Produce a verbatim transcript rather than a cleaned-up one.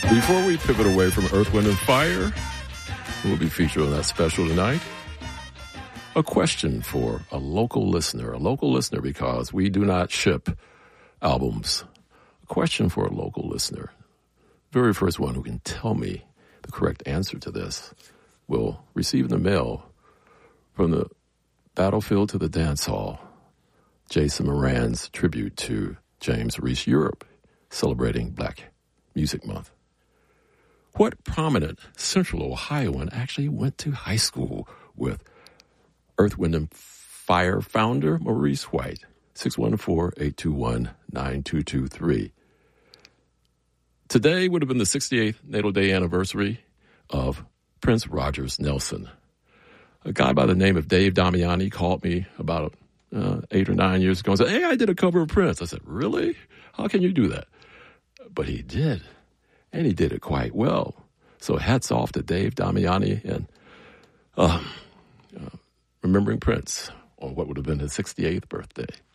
Before we pivot away from Earth, Wind, and Fire, we'll be featured on that special tonight. A question for a local listener, a local listener because we do not ship albums. A question for a local listener. Very first one who can tell me the correct answer to this will receive in the mail from the Battlefield to the Dance Hall, Jason Moran's tribute to James Reese Europe, celebrating Black Music Month. What prominent Central Ohioan actually went to high school with Earth, Wind, and Fire founder Maurice White? six one four, eight two one, nine two two three. Today would have been the sixty-eighth natal day anniversary of Prince Rogers Nelson. A guy by the name of Dave Damiani called me about uh, eight or nine years ago and said, "Hey, I did a cover of Prince." I said, "Really? How can you do that?" But he did, and he did it quite well. So hats off to Dave Damiani and um, uh, remembering Prince on what would have been his sixty-eighth birthday.